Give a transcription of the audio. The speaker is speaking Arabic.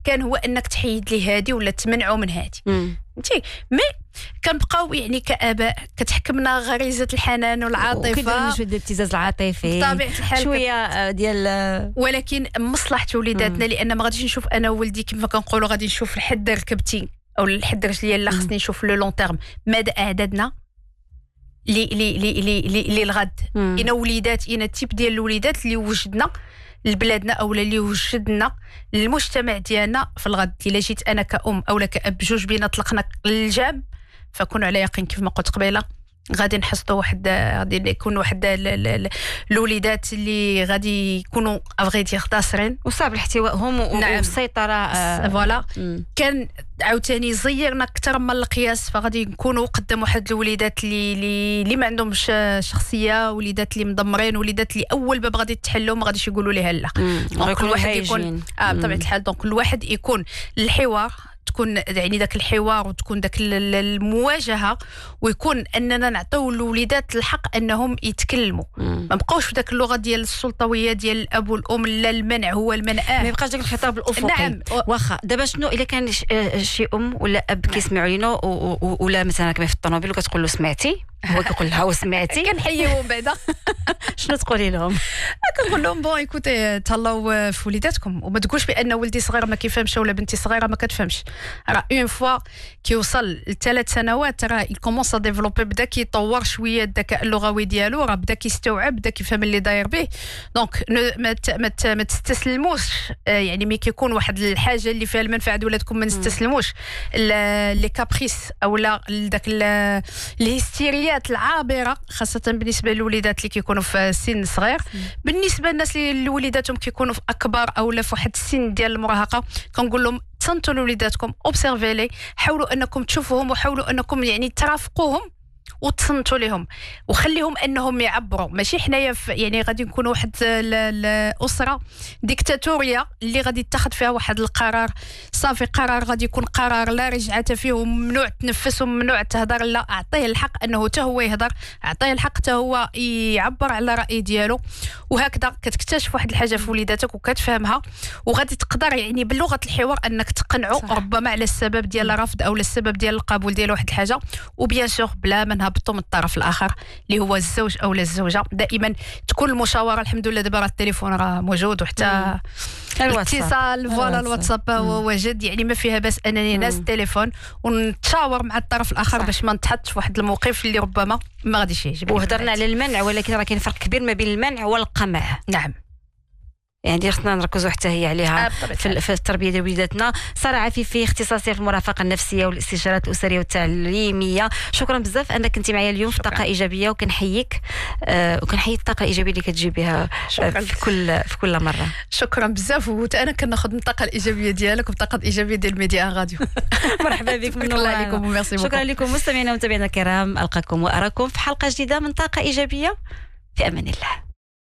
كان هو انك تحيد لي هادي ولا تمنعه من هادي. فهمتي؟ مي كنبقاو يعني كآباء كتحكمنا غريزة الحنان والعاطفة، وكيدير شويه الابتزاز العاطفي بطبيعة الحال شويه ديال، ولكن مصلحة وليداتنا، لان ما غاديش نشوف انا وولدي كما كنقولوا غادي نشوف لحد ركبتي او لحد رجليا، لا خصني نشوف لو لون تيرم مدى اعدادنا لي الغد. انا وليدات، انا التيب ديال الوليدات اللي وجدنا لبلادنا او اللي وجدنا للمجتمع ديالنا في الغد. الا جيت انا كأم او كأب جوج بينا طلقنا الجام، فكونوا على يقين كيف ما قلت قبيله غادي نحصدوا واحد، غادي يكونوا واحد الوليدات اللي غادي يكونوا افغي ديال خاسرين وصعب احتوائهم والسيطره. فوالا كان عاوتاني زيرنا اكثر من القياس، فغادي نكونوا قدام واحد الوليدات اللي ما عندهمش شخصيه، وليدات اللي مدمرين، وليدات اللي اول باب غادي تحلوا ما غاديش يقولوا لها لا. كل واحد يكون بطبيعه الحال دونك كل واحد يكون الحوار، تكون يعني ذاك الحوار وتكون ذاك المواجهه، ويكون اننا نعطيو الوليدات الحق انهم يتكلموا. ما بقاوش في ذاك اللغه ديال السلطويه ديال الاب والام، لا المنع هو المنع، ما يبقاش داك الخطاب الافقي. نعم. واخا دابا شنو الا كان شي ام ولا اب كيسمعوا لينا ولا مثلا كما في الطوموبيل وكتقول له سمعتي، هو كيقول لها وسمعتي، كنحييهم بعدا. شنو تقولي لهم؟ كنقول لهم بون ايكوتي تهلاو في وليداتكم، وما تقولش بان ولدي صغير ما كيفهمش ولا بنتي صغيره ما كتفهمش. راه اون فوا كيوصل ل3 سنوات راه يكومونس ا ديفلوبي، بدا كيطور شويه الذكاء اللغوي ديالو، راه بدا كيستوعب، بدا كيفهم اللي داير به. دونك ما تستسلموش، يعني ملي كيكون واحد الحاجه اللي فيها المنفعه د ولادكم ما نستسلموش لي كابريس او لا داك الهستيريات العابره، خاصه بالنسبه للوليدات اللي كيكونوا في سن صغير. بالنسبه للناس اللي وليداتهم كيكونوا في اكبر او لا في واحد السن ديال المراهقه، كنقول لهم تصنتوا لوليداتكم، اوبسيرفي لي، حاولوا انكم تشوفوهم وحاولوا انكم يعني ترافقوهم وتصنتوا لهم وخليهم انهم يعبروا. ماشي حنايا يعني غادي نكونوا واحد الاسره ديكتاتوريه اللي غادي تاخذ فيها واحد القرار صافي، قرار غادي يكون قرار لا رجعه فيه، وممنوع تنفس وممنوع تهضر. لا، اعطيه الحق انه حتى هو يهضر، اعطيه الحق حتى هو يعبر على الراي ديالو، وهكذا كتكتشف واحد الحاجه في وليداتك وكتفهمها، وغادي تقدر يعني بلغه الحوار انك تقنعه ربما على السبب ديال الرفض او السبب ديال القبول ديال واحد الحاجه. وبيان سور بلا ما نهبطوا من الطرف الاخر اللي هو الزوج او الزوجه، دائما تكون المشاوره. الحمد لله دابا راه التليفون راه موجود، وحتى الاتصال فوالا الواتساب واجد، يعني ما فيها باس انني ناس التليفون ونتشاور مع الطرف الاخر باش ما نتحط في واحد الموقف اللي ربما ما غاديش يعجبني. وهضرنا على المنع، ولكن راه كاين فرق كبير ما بين المنع والقمع. نعم، يعني خصنا نركزوا حتى هي عليها في التربيه ديال وليداتنا. ساره عفيفي، اختصاصيه في المرافقه النفسيه والاستشارات الاسريه والتعليميه، شكرا بزاف انك كنتي معايا اليوم في طاقه ايجابيه، وكنحييك وكنحيي الطاقه الايجابيه اللي كتجيبيها في كل مره. شكرا بزاف، وانا كناخذ من الطاقه الايجابيه ديالك والطاقه الايجابيه ديال ميديا راديو. مرحبا بكم، شكرا عليكم وميرسي بوكو. شكرا لكم مستمعينا ومتابعينا الكرام، القاكم واراكم في حلقه جديده من طاقه ايجابيه، في امان الله.